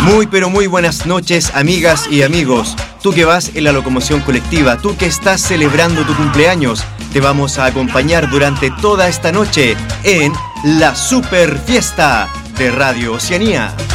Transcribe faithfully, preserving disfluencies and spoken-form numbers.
Muy pero muy buenas noches, amigas y amigos. Tú que vas en la locomoción colectiva, tú que estás celebrando tu cumpleaños, te vamos a acompañar durante toda esta noche en la Super Fiesta de Radio Oceanía.